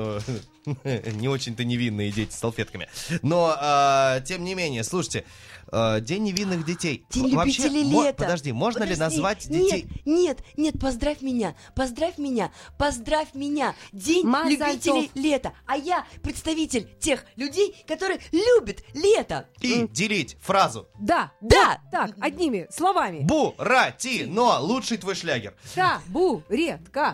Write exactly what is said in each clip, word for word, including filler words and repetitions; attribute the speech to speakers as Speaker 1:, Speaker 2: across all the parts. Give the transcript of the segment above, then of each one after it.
Speaker 1: не очень-то невинные дети с салфетками. Но, э, тем не менее, слушайте, э, День невинных детей.
Speaker 2: День
Speaker 1: Вообще,
Speaker 2: любителей
Speaker 1: мо-
Speaker 2: лета.
Speaker 1: Подожди, можно
Speaker 2: Подожди,
Speaker 1: ли назвать
Speaker 2: нет,
Speaker 1: детей...
Speaker 2: Нет, нет, поздравь меня, поздравь меня, поздравь меня. День
Speaker 3: Мазальтов.
Speaker 2: любителей лета. А я представитель тех людей, которые любят лето.
Speaker 1: И делить фразу.
Speaker 3: Да,
Speaker 2: Да.
Speaker 3: так, одними словами.
Speaker 1: Буратино, лучший твой шлягер.
Speaker 3: Да, бу, редко.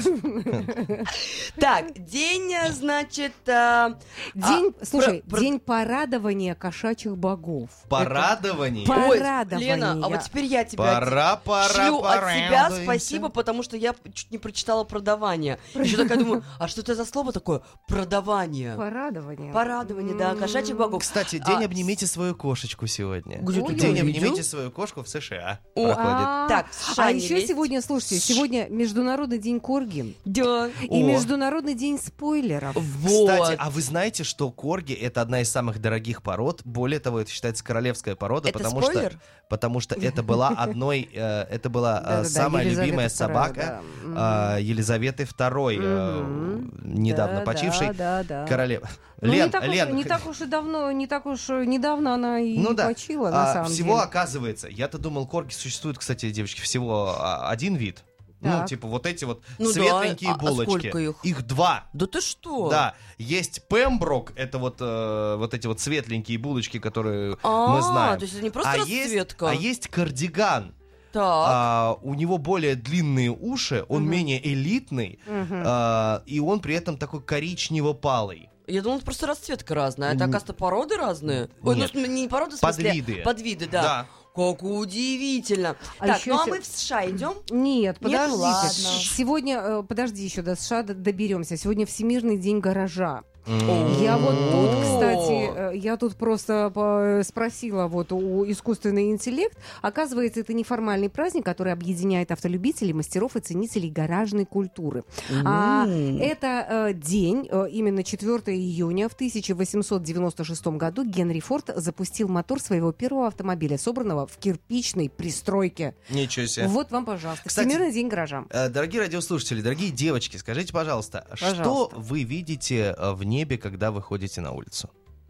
Speaker 2: Так, день, э, значит... э,
Speaker 3: День,
Speaker 2: а,
Speaker 3: слушай,
Speaker 2: про- про-
Speaker 3: день порадования кошачьих богов.
Speaker 1: Порадование.
Speaker 3: По-
Speaker 2: Ой,
Speaker 3: Порадование.
Speaker 2: Лена, а вот теперь я тебя
Speaker 1: Пора, пора,
Speaker 2: шлю от себя
Speaker 1: порадуемся.
Speaker 2: спасибо, потому что я чуть не прочитала продавание. Еще такая думаю, а что это за слово такое? Продавание.
Speaker 3: Порадование.
Speaker 2: Порадование, да, кошачьих богов.
Speaker 1: Кстати, день
Speaker 2: А,
Speaker 1: обнимите свою кошечку сегодня.
Speaker 2: Где
Speaker 3: ты
Speaker 1: День
Speaker 3: это
Speaker 1: обнимите
Speaker 2: видел?
Speaker 1: свою кошку в США
Speaker 2: О,
Speaker 1: проходит.
Speaker 3: А,
Speaker 2: Так, США
Speaker 3: а
Speaker 2: не
Speaker 3: еще
Speaker 2: лезть.
Speaker 3: сегодня, слушайте, сегодня Международный день корги
Speaker 2: Да.
Speaker 3: и
Speaker 1: О.
Speaker 3: Международный день спойлеров.
Speaker 2: Вот.
Speaker 1: Кстати, а вы знаете, что корги — это одна из самых дорогих пород? Более того, это считается королевская порода,
Speaker 2: Это
Speaker 1: потому
Speaker 2: спойлер?
Speaker 1: что потому что это была одной, э, это была э,
Speaker 3: Да-да-да,
Speaker 1: самая
Speaker 3: Елизавета
Speaker 1: любимая
Speaker 3: вторая,
Speaker 1: собака
Speaker 3: да.
Speaker 1: э, Елизаветы второй, э,
Speaker 3: Мгм.
Speaker 1: недавно
Speaker 3: Да,
Speaker 1: почившей
Speaker 3: да, да, да.
Speaker 1: королевы.
Speaker 3: Ну,
Speaker 1: Лен,
Speaker 3: не, так
Speaker 1: Лен,
Speaker 3: уж, не так уж и давно, не так уж недавно она и
Speaker 1: ну да,
Speaker 3: почила, на
Speaker 1: а,
Speaker 3: самом
Speaker 1: всего
Speaker 3: деле.
Speaker 1: оказывается, я-то думал, корги существует, кстати, девочки, всего а, один вид. Ну,
Speaker 3: Так.
Speaker 1: типа вот эти вот
Speaker 2: Ну да,
Speaker 1: светленькие
Speaker 2: а- а
Speaker 1: булочки.
Speaker 2: сколько их?
Speaker 1: два.
Speaker 2: Да ты что?
Speaker 1: Да, есть пемброк, это вот, э, вот эти вот светленькие булочки, которые
Speaker 2: А,
Speaker 1: мы знаем.
Speaker 2: то есть это не просто
Speaker 1: а
Speaker 2: расцветка.
Speaker 1: Есть, а есть кардиган.
Speaker 2: Так.
Speaker 1: А, у него более длинные уши, он
Speaker 3: Мгм.
Speaker 1: менее элитный,
Speaker 3: Мгм.
Speaker 1: а, и он при этом такой коричнево-палый.
Speaker 2: Я думала, это просто расцветка разная. Это,
Speaker 1: Н-
Speaker 2: оказывается, породы разные? Ой,
Speaker 1: Нет.
Speaker 2: ну, не породы, в смысле...
Speaker 1: Подвиды.
Speaker 2: Подвиды, да. Как удивительно.
Speaker 3: А
Speaker 2: так,
Speaker 3: еще
Speaker 2: ну а
Speaker 3: се-
Speaker 2: мы в США идем?
Speaker 3: Нет, подождите.
Speaker 2: ладно.
Speaker 3: Сегодня, э, подожди, еще до США д- доберемся. Сегодня Всемирный день гаража.
Speaker 1: М.
Speaker 3: Я вот тут,
Speaker 2: О.
Speaker 3: кстати, э, я тут просто по- спросила вот у искусственный интеллект. Оказывается, это неформальный праздник, который объединяет автолюбителей, мастеров и ценителей гаражной культуры. А,
Speaker 2: М.
Speaker 3: это э, день, э, именно четвёртого июня в тысяча восемьсот девяносто шестом году Генри Форд запустил мотор своего первого автомобиля, собранного в кирпичной пристройке.
Speaker 1: Ничего себе.
Speaker 3: Вот вам, пожалуйста,
Speaker 1: Кстати,
Speaker 3: Всемирный день гаража.
Speaker 1: Э, Дорогие радиослушатели, дорогие девочки, скажите, пожалуйста, что
Speaker 3: Пожалуйста.
Speaker 1: вы видите э, в небе, когда вы ходите на улицу?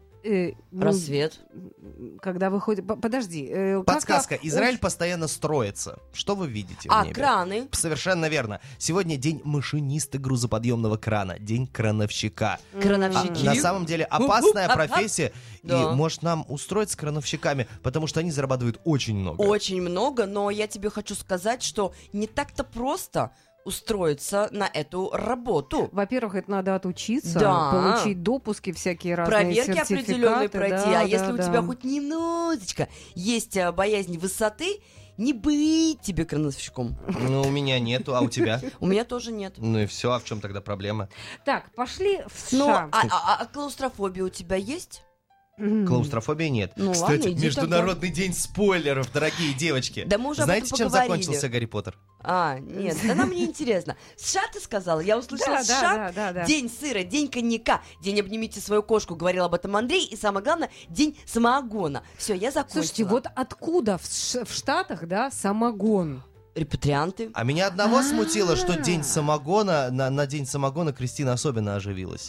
Speaker 3: Э, ну,
Speaker 2: Рассвет.
Speaker 3: Когда выходит... п- Подожди. э, как-
Speaker 1: Подсказка.
Speaker 3: как-
Speaker 1: Израиль
Speaker 3: Ой,
Speaker 1: постоянно строится. Что вы видите в
Speaker 2: А,
Speaker 1: небе?
Speaker 2: краны.
Speaker 1: Совершенно верно. Сегодня день машиниста грузоподъемного крана, день крановщика.
Speaker 2: Крановщики.
Speaker 1: А, на самом деле опасная
Speaker 2: Уп-уп, ап-ап.
Speaker 1: профессия,
Speaker 2: Да.
Speaker 1: и может нам устроиться крановщиками, потому что они зарабатывают очень много.
Speaker 2: Очень много, но я тебе хочу сказать, что не так-то просто устроиться на эту работу.
Speaker 3: Во-первых, это надо отучиться,
Speaker 2: Да.
Speaker 3: получить допуски всякие разные,
Speaker 2: Проверки определенные
Speaker 3: сертификаты,
Speaker 2: пройти.
Speaker 3: да,
Speaker 2: а
Speaker 3: да,
Speaker 2: если у
Speaker 3: да.
Speaker 2: тебя хоть немножечко есть а, боязнь высоты, не быть тебе крановщиком.
Speaker 1: Ну, у меня нету, а у тебя?
Speaker 2: У меня тоже нет.
Speaker 1: Ну и все, а в чем тогда проблема?
Speaker 3: Так, пошли в
Speaker 2: Ну,
Speaker 3: США.
Speaker 2: а, а- а клаустрофобия у тебя есть?
Speaker 3: М.
Speaker 1: Клаустрофобии нет.
Speaker 2: Ну
Speaker 1: Кстати,
Speaker 2: ладно, иди
Speaker 1: Международный день спойлеров, дорогие девочки.
Speaker 2: Да мы уже об
Speaker 1: Знаете,
Speaker 2: этом
Speaker 1: чем
Speaker 2: поговорили.
Speaker 1: закончился Гарри Поттер?
Speaker 2: А, нет, да нам не интересно. США ты сказала? Я услышала
Speaker 3: Да, да,
Speaker 2: США.
Speaker 3: да, да, да.
Speaker 2: День сыра, день коньяка, день обнимите свою кошку, говорил об этом Андрей, и самое главное, день самогона. Все, я закончила.
Speaker 3: Слушайте, вот откуда в, Ш- в Штатах, да, самогон?
Speaker 2: Репатрианты.
Speaker 1: А меня одного
Speaker 3: А.
Speaker 1: смутило, что день самогона, на, на день самогона Кристина особенно оживилась.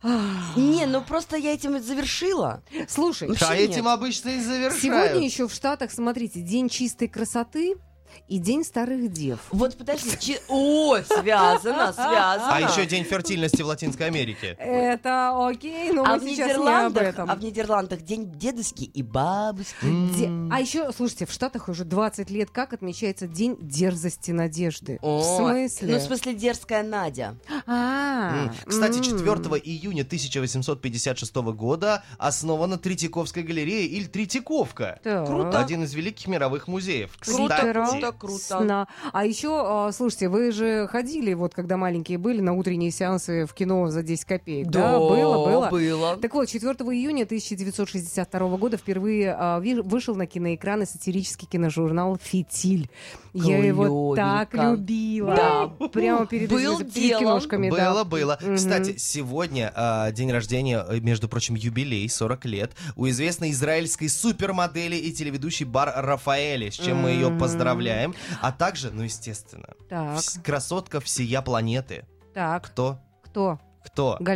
Speaker 2: Не, ну просто я этим и завершила.
Speaker 3: Слушай,
Speaker 2: Вообще
Speaker 1: А
Speaker 2: нет.
Speaker 1: этим обычно и завершают.
Speaker 3: сегодня еще в Штатах, смотрите, день чистой красоты и день старых дев.
Speaker 2: Вот подожди, чи- о, связано, связано.
Speaker 1: А еще день фертильности в Латинской Америке.
Speaker 3: Это окей, но
Speaker 2: А
Speaker 3: мы
Speaker 2: в
Speaker 3: сейчас не об
Speaker 2: Нидерландах,
Speaker 3: этом.
Speaker 2: а в Нидерландах день дедушки и бабушки.
Speaker 3: Де- А еще, слушайте, в Штатах уже двадцать лет как отмечается День дерзости надежды.
Speaker 2: О,
Speaker 3: В смысле?
Speaker 2: Ну, в смысле, дерзкая Надя.
Speaker 3: А,
Speaker 1: М. Кстати,
Speaker 3: м.
Speaker 1: четвёртого июня тысяча восемьсот пятьдесят шестого года основана Третьяковская галерея или Третьяковка.
Speaker 3: Так.
Speaker 2: Круто.
Speaker 1: Один из великих мировых музеев.
Speaker 2: Круто,
Speaker 1: Кстати,
Speaker 2: круто, круто.
Speaker 3: Сна. А еще, а, слушайте, вы же ходили, вот когда маленькие были, на утренние сеансы в кино за десять копеек. Да, было, было.
Speaker 2: было.
Speaker 3: Так вот, четвёртого июня тысяча девятьсот шестьдесят второго года впервые а, ви- вышел на киноэкраны сатирический киножурнал «Фитиль». Я его так
Speaker 2: Клёвенько.
Speaker 3: любила.
Speaker 2: Да.
Speaker 3: Прямо перед,
Speaker 2: Был
Speaker 3: перед
Speaker 2: делом.
Speaker 3: киношками. да.
Speaker 1: Было, было.
Speaker 3: Мгм.
Speaker 1: Кстати, сегодня а, день рождения, э, между прочим, юбилей, сорок лет, у известной израильской супермодели и телеведущей Бар Рафаэли, с чем мы ее
Speaker 3: М.
Speaker 1: поздравляем. А также, ну, естественно,
Speaker 3: Так,
Speaker 1: вс- красотка всея планеты.
Speaker 3: так,
Speaker 1: Кто?
Speaker 3: кто?
Speaker 1: Кто?